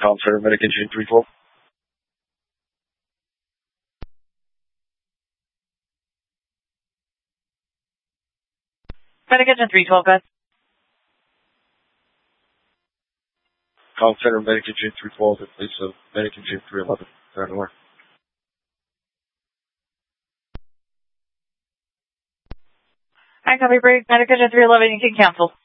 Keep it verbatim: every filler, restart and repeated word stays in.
Call Center, Medic Engine three twelve. Medic Engine three twelve, guys. Call Center, Medic Engine three twelve in place of Medic Engine three eleven. There and more. I copy break. Medic Engine three eleven, you can cancel.